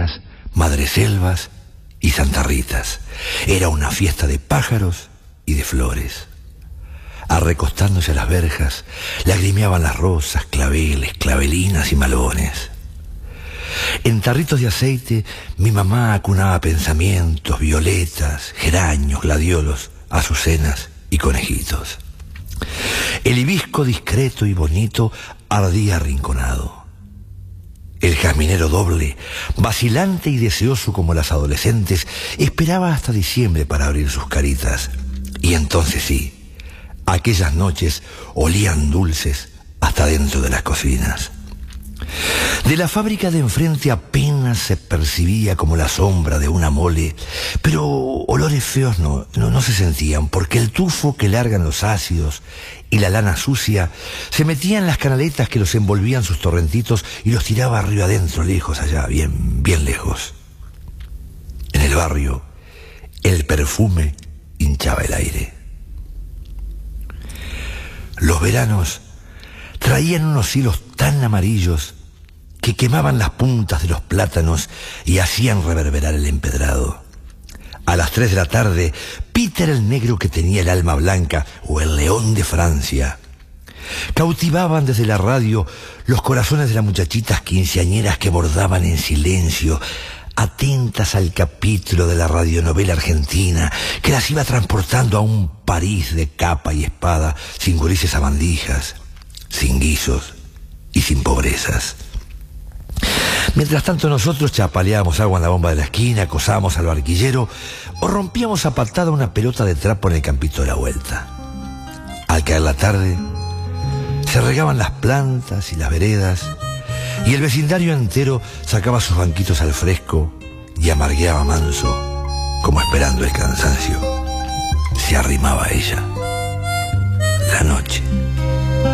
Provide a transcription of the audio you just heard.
Peñas, Madreselvas y Santa Ritas. Era una fiesta de pájaros y de flores. Arrecostándose a las verjas, lagrimeaban las rosas, claveles, clavelinas y malones. En tarritos de aceite, mi mamá acunaba pensamientos, violetas, geranios, gladiolos, azucenas y conejitos. El hibisco discreto y bonito ardía arrinconado. El jazminero doble, vacilante y deseoso como las adolescentes, esperaba hasta diciembre para abrir sus caritas. Y entonces sí, aquellas noches olían dulces hasta dentro de las cocinas. De la fábrica de enfrente apenas se percibía como la sombra de una mole, pero olores feos no se sentían, porque el tufo que largan los ácidos y la lana sucia se metía en las canaletas que los envolvían sus torrentitos y los tiraba arriba adentro, lejos allá, bien lejos. En el barrio, el perfume hinchaba el aire. Los veranos traían unos cielos tan amarillos que quemaban las puntas de los plátanos y hacían reverberar el empedrado. A las 3 de la tarde, Peter el negro que tenía el alma blanca, o el león de Francia, cautivaban desde la radio los corazones de las muchachitas quinceañeras que bordaban en silencio, atentas al capítulo de la radionovela argentina que las iba transportando a un París de capa y espada, sin gurises sabandijas, sin guisos y sin pobrezas. Mientras tanto nosotros chapaleábamos agua en la bomba de la esquina, acosábamos al barquillero o rompíamos a patada una pelota de trapo en el campito de la vuelta. Al caer la tarde, se regaban las plantas y las veredas y el vecindario entero sacaba sus banquitos al fresco y amargueaba manso, como esperando el cansancio. Se arrimaba a ella.